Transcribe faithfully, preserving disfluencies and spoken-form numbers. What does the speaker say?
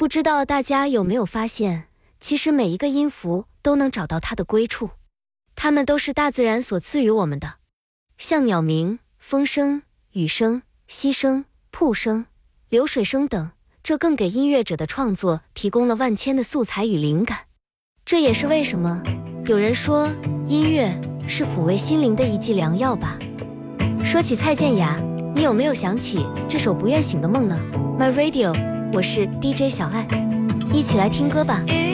不知道大家有没有发现，其实每一个音符都能找到它的归处，它们都是大自然所赐予我们的，像鸟鸣、风声、雨声、溪声、瀑声、流水声等，这更给音乐者的创作提供了万千的素材与灵感。这也是为什么有人说音乐是抚慰心灵的一剂良药吧。说起蔡健雅，你有没有想起这首不愿醒的梦呢？ My Radio， 我是 D J 小爱，一起来听歌吧。